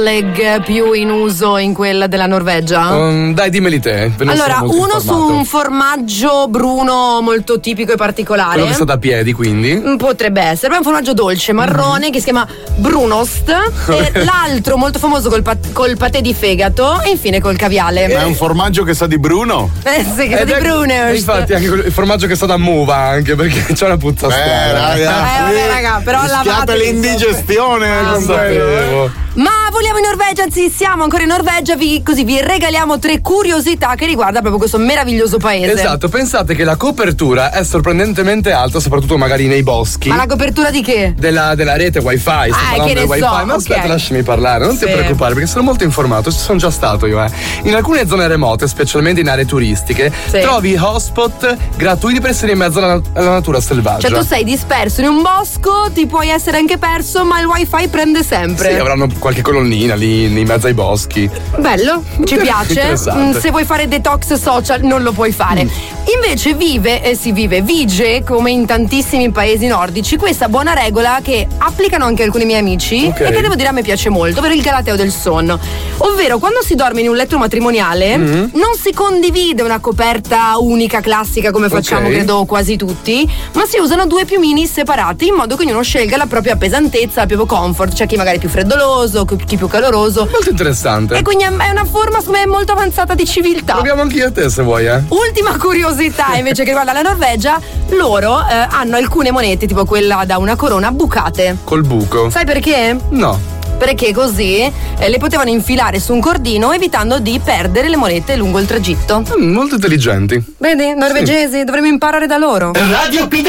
più in uso in quella della Norvegia? Dai, dimmeli te. Allora, uno su un formaggio bruno molto tipico e particolare. Quello che sta da piedi, quindi? Potrebbe essere, è un formaggio dolce, marrone, che si chiama Brunost. E l'altro molto famoso col patè di fegato e infine col caviale. Ma è un formaggio che sa di Bruno? Sì, che sa di Brunost. Infatti anche il formaggio che sta da muva, anche perché c'è una puzza strana. Raga, però rischiate l'indigestione. Non sapevo. Ma vogliamo in Norvegia, anzi siamo ancora in Norvegia, così vi regaliamo 3 curiosità che riguarda proprio questo meraviglioso paese. Esatto, pensate che la copertura è sorprendentemente alta, soprattutto magari nei boschi. Ma la copertura di che? Della rete wifi, che ne wifi. so, Ma aspetta, okay. Lasciami parlare, non ti preoccupare perché sono molto informato, ci sono già stato io. In alcune zone remote, specialmente in aree turistiche, trovi hotspot gratuiti per essere in mezzo alla natura selvaggia. Cioè tu sei disperso in un bosco, ti puoi essere anche perso, ma il wifi prende sempre. Sì, avranno qualche colonnina lì in mezzo ai boschi. Bello, ci piace. Se vuoi fare detox social non lo puoi fare. Invece vige come in tantissimi paesi nordici questa buona regola che applicano anche alcuni miei amici e che devo dire a me piace molto, ovvero il galateo del sonno. Ovvero quando si dorme in un letto matrimoniale non si condivide una coperta unica classica come facciamo credo quasi tutti, ma si usano 2 piumini separati in modo che ognuno scelga la propria pesantezza, il proprio comfort. C'è chi magari è più freddoloso, chi più caloroso. Molto interessante. E quindi è una forma secondo me molto avanzata di civiltà. Proviamo anche io a te se vuoi. Ultima curiosità invece che riguarda la Norvegia, loro hanno alcune monete tipo quella da una corona bucate. Col buco. Sai perché? No. Perché così le potevano infilare su un cordino evitando di perdere le monete lungo il tragitto. Molto intelligenti. Vedi, norvegesi, dovremmo imparare da loro. Radio P2